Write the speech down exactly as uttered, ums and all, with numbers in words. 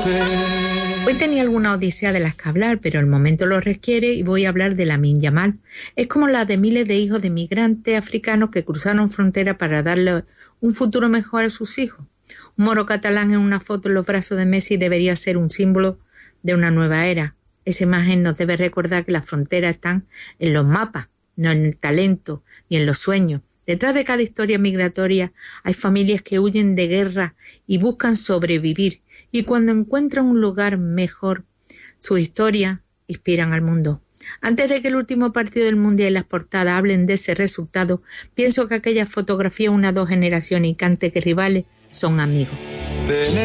Hoy tenía alguna odisea de las que hablar, pero el momento lo requiere y voy a hablar de Lamine Yamal. Es como la de miles de hijos de migrantes africanos que cruzaron frontera para darle un futuro mejor a sus hijos. Un moro catalán en una foto en los brazos de Messi debería ser un símbolo de una nueva era. Esa imagen nos debe recordar que las fronteras están en los mapas, no en el talento ni en los sueños. Detrás de cada historia migratoria hay familias que huyen de guerra y buscan sobrevivir. Y cuando encuentran un lugar mejor, sus historias inspiran al mundo. Antes de que el último partido del Mundial y las portadas hablen de ese resultado, pienso que aquellas fotografías una dos generaciones y que antes que rivales son amigos.